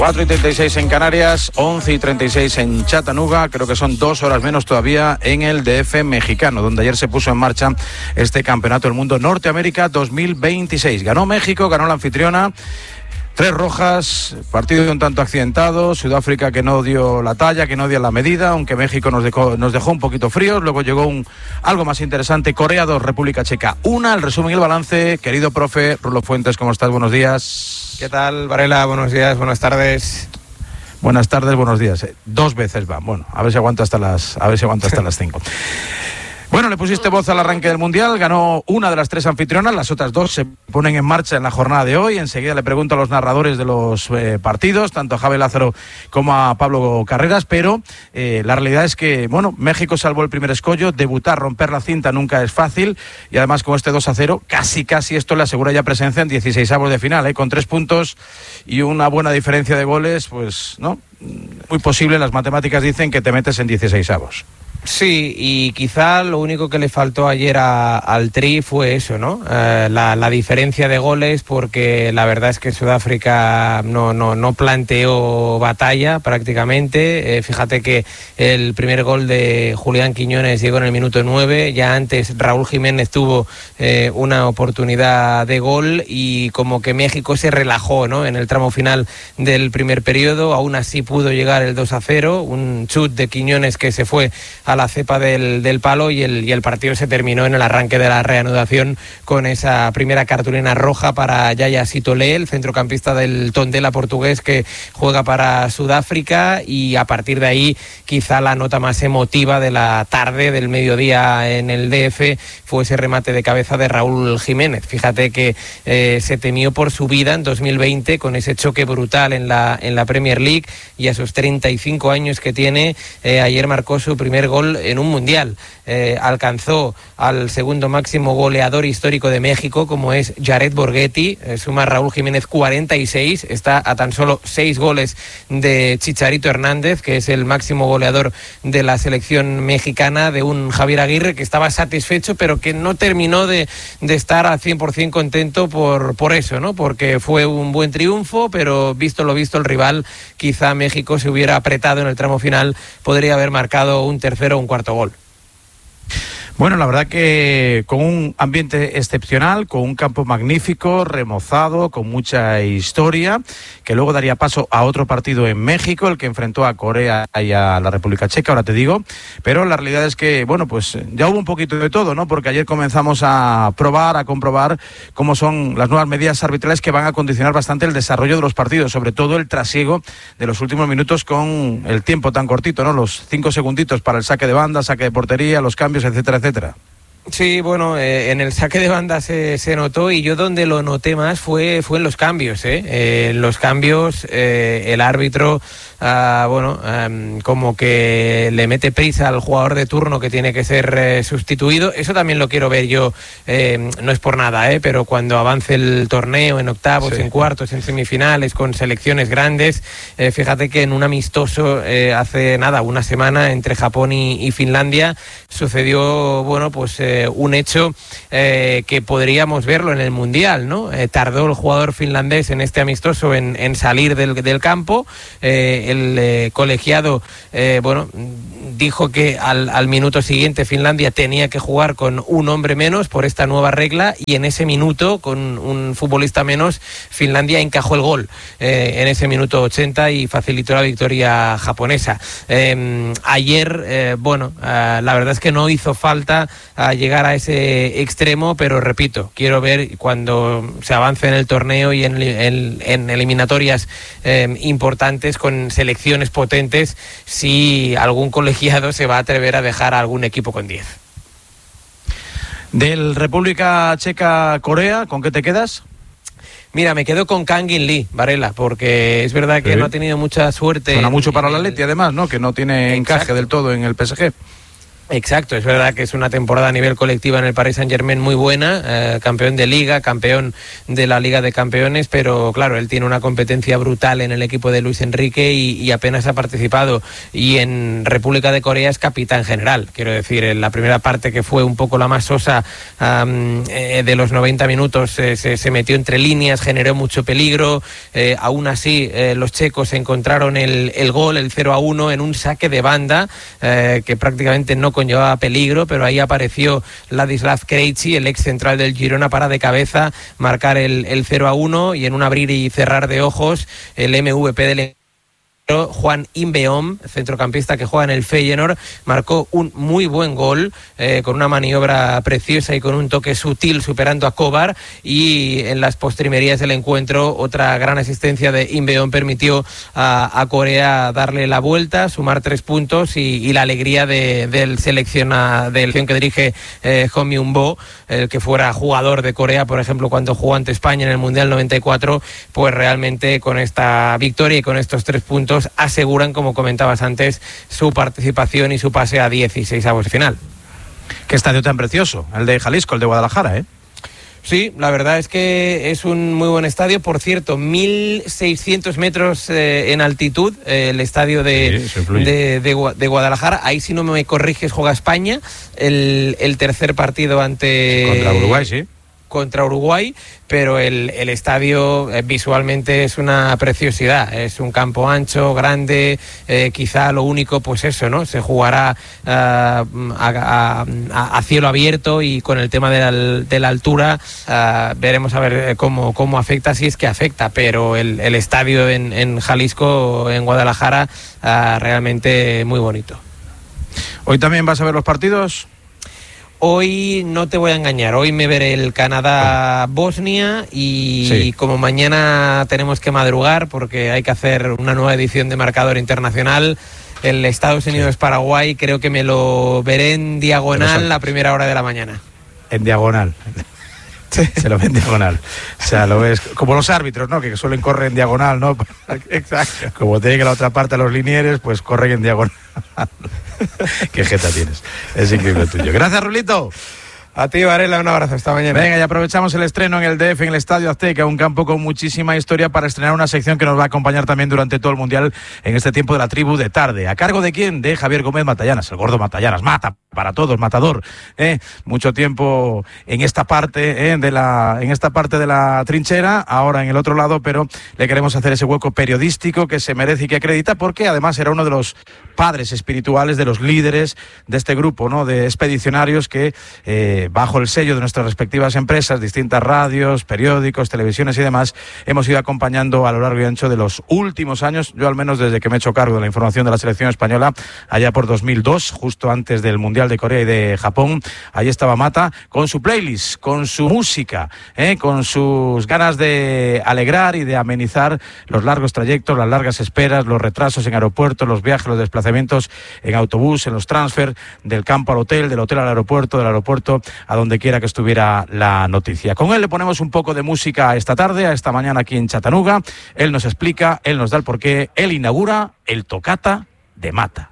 4:36 en Canarias, 11:36 en Chattanooga. Creo que son 2 horas menos todavía en el DF mexicano, donde ayer se puso en marcha este Campeonato del Mundo Norteamérica 2026. Ganó México, ganó la anfitriona. 3 rojas, partido un tanto accidentado, Sudáfrica que no dio la talla, que no dio la medida, aunque México nos dejó un poquito fríos. Luego llegó algo más interesante, Corea 2, República Checa 1. El resumen y el balance, querido profe Rulo Fuentes, ¿cómo estás? Buenos días. ¿Qué tal, Varela? Buenos días, buenas tardes. Buenas tardes, buenos días. 2 veces va. Bueno, a ver si aguanta hasta las 5. Bueno, le pusiste voz al arranque del Mundial, ganó una de las 3 anfitrionas, las otras 2 se ponen en marcha en la jornada de hoy. Enseguida le pregunto a los narradores de los partidos, tanto a Javi Lázaro como a Pablo Carreras, pero la realidad es que, bueno, México salvó el primer escollo, debutar, romper la cinta nunca es fácil, y además con este 2-0, casi esto le asegura ya presencia en 16avos de final, con 3 puntos y una buena diferencia de goles, pues, ¿no? Muy posible, las matemáticas dicen que te metes en 16avos. Sí, y quizá lo único que le faltó ayer al Tri fue eso, ¿no? La diferencia de goles, porque la verdad es que Sudáfrica no planteó batalla prácticamente. Fíjate que el primer gol de Julián Quiñones llegó en el minuto 9, ya antes Raúl Jiménez tuvo una oportunidad de gol y como que México se relajó, ¿no? En el tramo final del primer periodo, aún así pudo llegar el 2-0, un chut de Quiñones que se fue a la cepa del palo y el partido se terminó en el arranque de la reanudación con esa primera cartulina roja para Yaya Sitolé, el centrocampista del Tondela portugués que juega para Sudáfrica, y a partir de ahí quizá la nota más emotiva de la tarde, del mediodía en el DF, fue ese remate de cabeza de Raúl Jiménez. Fíjate que se temió por su vida en 2020 con ese choque brutal en la Premier League, y a sus 35 años que tiene, ayer marcó su primer gol en un mundial. Alcanzó al segundo máximo goleador histórico de México, como es Jared Borghetti. Suma Raúl Jiménez 46, está a tan solo 6 goles de Chicharito Hernández, que es el máximo goleador de la selección mexicana, de un Javier Aguirre que estaba satisfecho, pero que no terminó de estar al 100% contento por eso, ¿no? Porque fue un buen triunfo, pero visto lo visto, el rival, quizá México se hubiera apretado en el tramo final, podría haber marcado un tercero o un cuarto gol. Bueno, la verdad que con un ambiente excepcional, con un campo magnífico, remozado, con mucha historia, que luego daría paso a otro partido en México, el que enfrentó a Corea y a la República Checa, ahora te digo, pero la realidad es que, bueno, pues ya hubo un poquito de todo, ¿no? Porque ayer comenzamos a comprobar cómo son las nuevas medidas arbitrales que van a condicionar bastante el desarrollo de los partidos, sobre todo el trasiego de los últimos minutos con el tiempo tan cortito, ¿no? Los 5 segunditos para el saque de banda, saque de portería, los cambios, etcétera, etcétera. Sí, bueno, en el saque de banda se notó, y yo donde lo noté más fue en los cambios, en los cambios el árbitro, como que le mete prisa al jugador de turno que tiene que ser sustituido. Eso también lo quiero ver yo, no es por nada, pero cuando avance el torneo en octavos, sí, en cuartos, en semifinales, con selecciones grandes, fíjate que en un amistoso hace nada, una semana, entre Japón y Finlandia, sucedió, bueno, pues un hecho que podríamos verlo en el Mundial, ¿no? Tardó el jugador finlandés en este amistoso en salir del campo. El colegiado, dijo que al minuto siguiente Finlandia tenía que jugar con un hombre menos por esta nueva regla, y en ese minuto, con un futbolista menos, Finlandia encajó el gol en ese minuto 80 y facilitó la victoria japonesa. Ayer, la verdad es que no hizo falta llegar a ese extremo, pero repito, quiero ver cuando se avance en el torneo y en eliminatorias importantes con selecciones potentes, si algún colegiado se va a atrever a dejar a algún equipo con 10. Del República Checa-Corea, ¿con qué te quedas? Mira, me quedo con Kangin Lee, Varela, porque es verdad que no ha tenido mucha suerte. Suena mucho para la Atleti, además, ¿no? Que no tiene encaje del todo en el PSG. Exacto, es verdad que es una temporada a nivel colectivo en el Paris Saint-Germain muy buena, campeón de Liga, campeón de la Liga de Campeones, pero claro, él tiene una competencia brutal en el equipo de Luis Enrique y apenas ha participado, y en República de Corea es capitán general, quiero decir, en la primera parte, que fue un poco la más sosa de los 90 minutos, se metió entre líneas, generó mucho peligro, aún así los checos encontraron el gol, el 0-1, en un saque de banda que prácticamente no conllevaba peligro, pero ahí apareció Ladislav Krejci, el ex central del Girona, para de cabeza marcar el 0-1, y en un abrir y cerrar de ojos el MVP del Juan Inbeom, centrocampista que juega en el Feyenoord, marcó un muy buen gol con una maniobra preciosa y con un toque sutil, superando a Kovar, y en las postrimerías del encuentro otra gran asistencia de Inbeom permitió a Corea darle la vuelta, sumar 3 puntos y la alegría del selección que dirige Hong Myung-bo, el que fuera jugador de Corea, por ejemplo, cuando jugó ante España en el Mundial 94, pues realmente con esta victoria y con estos 3 puntos aseguran, como comentabas antes, su participación y su pase a 16avos de final. Qué estadio tan precioso, el de Jalisco, el de Guadalajara, ¿eh? Sí, la verdad es que es un muy buen estadio. Por cierto, 1.600 metros en altitud, el estadio de Guadalajara. Ahí, si no me corriges, juega España el tercer partido contra Uruguay, sí. Contra Uruguay, pero el estadio visualmente es una preciosidad, es un campo ancho, grande, quizá lo único, pues eso, ¿no? Se jugará a cielo abierto, y con el tema de la altura veremos a ver cómo afecta, si es que afecta, pero el estadio en Jalisco, en Guadalajara, realmente muy bonito. ¿Hoy también vas a ver los partidos? Hoy no te voy a engañar, hoy me veré el Canadá-Bosnia y sí, como mañana tenemos que madrugar porque hay que hacer una nueva edición de Marcador Internacional, el Estados Unidos-Paraguay, creo que me lo veré en diagonal a primera hora de la mañana. En diagonal. Se lo ve en diagonal. O sea, lo ves como los árbitros, ¿no? Que suelen correr en diagonal, ¿no? Exacto. Como tiene que la otra parte a los linieres, pues corren en diagonal. Qué jeta tienes. Es increíble tuyo. Gracias, Rulito. A ti, Varela, un abrazo, hasta mañana. Venga, y aprovechamos el estreno en el DF, en el Estadio Azteca, un campo con muchísima historia, para estrenar una sección que nos va a acompañar también durante todo el Mundial en este tiempo de la tribu de tarde. ¿A cargo de quién? De Javier Gómez Matallanas, el gordo Matallanas. Mata para todos, matador. Mucho tiempo en esta parte en esta parte de la trinchera, ahora en el otro lado, pero le queremos hacer ese hueco periodístico que se merece y que acredita, porque además era uno de los padres espirituales, de los líderes de este grupo, ¿no? De expedicionarios que bajo el sello de nuestras respectivas empresas, distintas radios, periódicos, televisiones y demás, hemos ido acompañando a lo largo y ancho de los últimos años, yo al menos desde que me he hecho cargo de la información de la selección española, allá por 2002, justo antes del Mundial de Corea y de Japón. Ahí estaba Mata con su playlist, con su música, con sus ganas de alegrar y de amenizar los largos trayectos, las largas esperas, los retrasos en aeropuertos, los viajes, los desplazamientos en autobús, en los transfer, del campo al hotel, del hotel al aeropuerto, del aeropuerto a donde quiera que estuviera la noticia. Con él le ponemos un poco de música esta tarde, a esta mañana aquí en Chattanooga. Él nos explica, él nos da el porqué, él inaugura el Tocata de Mata.